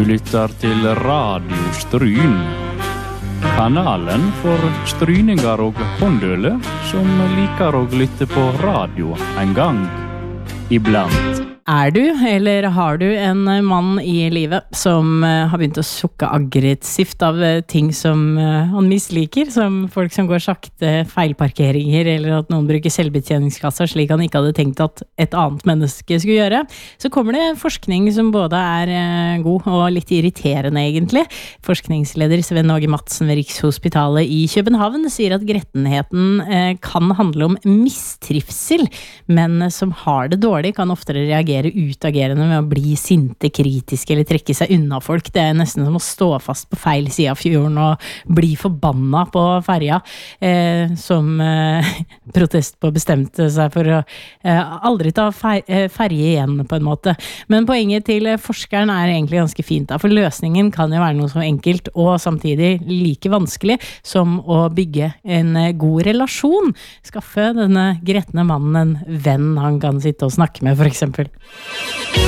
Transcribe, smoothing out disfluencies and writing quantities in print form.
lytter til Radio Stryn. Kanalen for stryninger og håndøle som liker å lytte på radio en gang iblant. Du, eller har du en mann i livet som har begynt å sukke aggressivt av ting som han misliker, som folk som går sakte, feilparkeringer, eller at noen bruker selvbetjeningskassa slik han ikke hadde tenkt at et annet menneske skulle gjøre, så kommer det forskning som både god og litt irriterende egentlig. Forskningsleder Sven Åge Madsen ved Rikshospitalet i København sier at grettenheten kan handle om mistrivsel, men som har det dårlig kan oftere reagere utagerende med å bli sinte, kritiske eller trekke seg unna folk. Det nesten som å stå fast på feil side av fjorden og bli forbanna på ferja, som protest på bestemte seg for å aldri ta ferje igjen på en måte. Men poenget til forskeren egentlig ganske fint, for løsningen kan jo være noe så enkelt og samtidig like vanskelig som å bygge en god relasjon. Skaffe denne gretne mannen en venn han kan sitte og snakke med, for eksempel.